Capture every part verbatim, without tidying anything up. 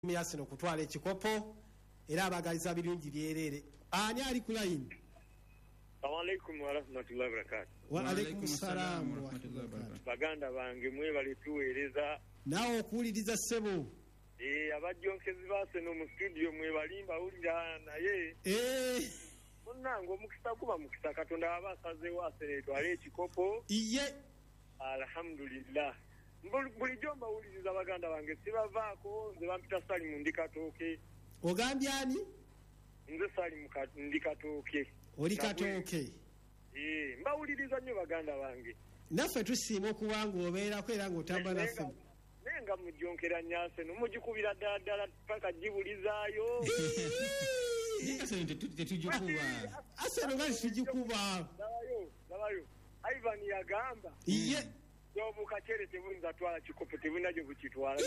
Arsenal kutwala ekikopo era abagaliza birungi byerere. Ani ali ku line? Assalamu alaykum wa rahmatullahi wa barakatuh. Wa alaykum assalam wa rahmatullahi wa barakatuh. Baganda bange mwe bali tuweereza nawo okuwuliriza ssebo. Eh abajjonkezi baase no mu studio mwe balimba ulira naye Eh Munango mukisa kuba mukisa Katonda abasaze waase twale ekikopo. Iye Alhamdulillah. Buli jomba uliriza baganda bange sibavaako nze bampita Salimu Ndikatooke. Ogambye ani? Nze Salimu Ndikatooke. Oli Katooke. Eh mbawuliriza nnyo baganda bange. Naffe tusiima okuwanga obeerako era ng'otamba naffe. Nenga mujjonkera nyase nomujikubira ddala paka jibulizaayo. Ese tetujikuba. Aseno ngali tujikuba. Dabayo, dabayo. Ivan yagamba. Iye. Yobu kachere tebunza twala kikopo tebunajo bukitwala.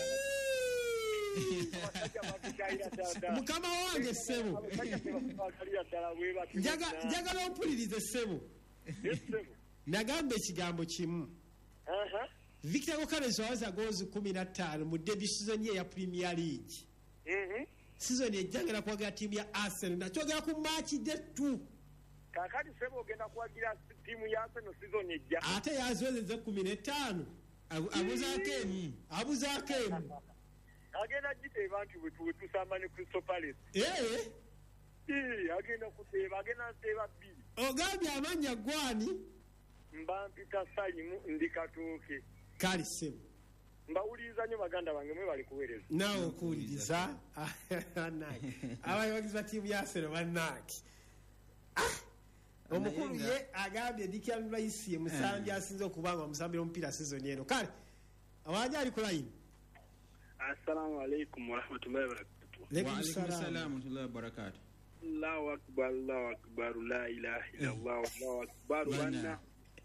Mukama wange ssebo. Njaga njagala ompulirize ssebo. Nagamba ekigambo kimu. Aha. Victor Gokares waza gozi kumi na ttaano mu debut season ya Premier League. Mhm. Season ejjangala kwagira timu ya Arsenal na kyogera ku match de tu. Kakati sebo ogenda kwagira timu ya Arsenal season ejja. Ate yazweze kumi na ttaano. Abuzaako emu. Abuzaako emu. Agenda jiteba bantu wetu tusamba ne Crystal Palace. Eh. Eh agenda kuteba agenda teba bbiri. Ogambye amanya gwani? Mbampita Salimu Ndikatooke. Kali sebo. Mbawuliriza nnyo baganda bange mwe bali kuweereza. Nawe okuwuliriza. Abayigizi ba timu ya Arsenal bannange. Omukulu ye agambye Declan Rice ye musambi asinze okubanga omusambira omupiira season eno. Kale awanja ali ku line. Assalamu alaykum wa rahmatullahi wa barakatuh. Wa alaykum assalam wa rahmatullahi wa barakatuh. Allahu akbar Allahu akbar la ilaha illallah Allahu akbar wanna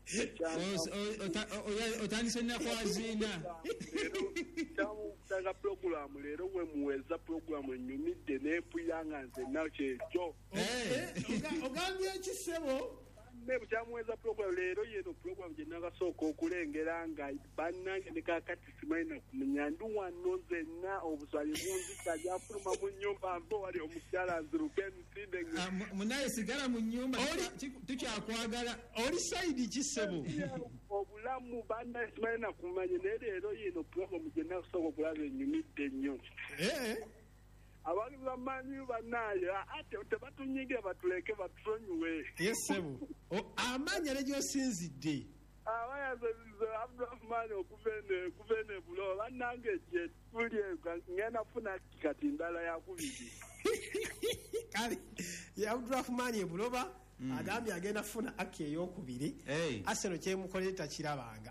otandise nakwazina tamu taga program lero we muweza program enyumidde nepuyanga nze nakyo Eh ogambye ekisebo ne bukyamweza program lero yeno program gye nagasooka okulengera nga bannange ne kakati simaina kumunyandu wano nzenna obuswali bungi tajafuluma mu nnyumba mbo wali omukyala nziruke nsinde munaye sigala mu nnyumba tukyakwagala oli side kisebo obulamu banna simaina kumanye ne lero yeno program gye nagasooka okulaba enyumidde nnyo eh abantu bamanyi banaye ate tebatunyigira batuleke batusonyiwe. Yes sebo. O amanya lejo sinzidde. Abayaze Abdurrahman okuvene kuvene bulo banange je tulye ngena funa kati ndala ya kubiri. Kale ya Abdurrahman ebuloba agambye agenda funa aki eyokubiri. Arsenal kye mukoleta kirabanga.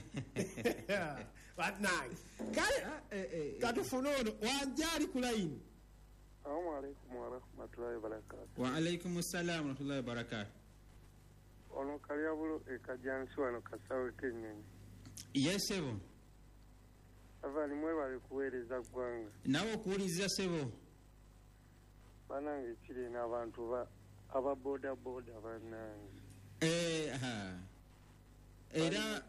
Banange. Kale katufuna ono wanjali ku line. Assalamu alaykum wa rahmatullahi wa barakatuh. Wa alaykum assalam wa rahmatullahi wa barakatuh. Ono kaliabulo ekajansi wano kasawe kenyonyi. Yes sebo. Avali mwe bali kuweereza gwanga. Nawo okuwuliriza sebo. Banange kiri n'abantu ba aba boda boda banange. Eh ha. Era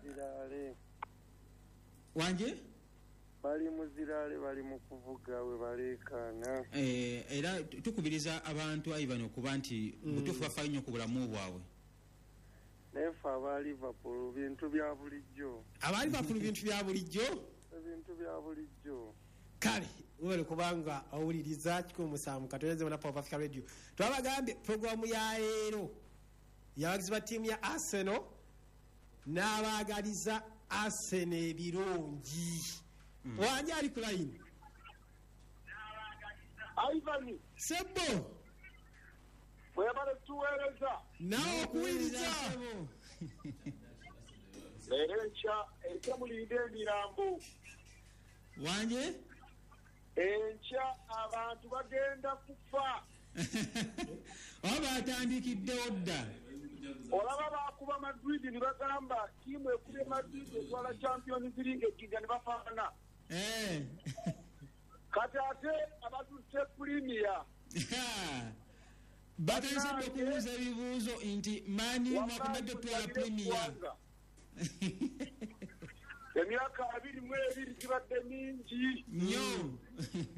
wanje bali muzirale bali mu kuvuga we balekana. Eh era tukubiriza abantu Ivan okuba nti butufu bafa nnyo ku bulamu bwabwe. Nefa aba Liverpool bintu bya bulijjo. Aba Liverpool bintu bya bulijjo? Bintu bya bulijjo. Kale wewe kubanga awuliriza kiko musamu katoneze na Power Africa Radio. Twabagambye programu ya leero yabagizi ba timu ya Arsenal n'abagaliza Arsenal ebirungi. Wanja ali ku line. Ivan Sebo. Mwebale tuweereza. Nawo okuwuliriza. Leero encha encha mulinde emirambo. Wanje? Encha abantu bagenda kufa. Oba atandikidde odda. Olaba bakuba Madrid ne bagamba timu ekube Madrid etwala Champions League ekinga ne bafaana. Eh. Kati ate abatutte Premier. Batandise okubuuza ebibuuzo nti mani mwakomedde twala Premier. emyaka abiri mu ebiri gibadde mingi nnyo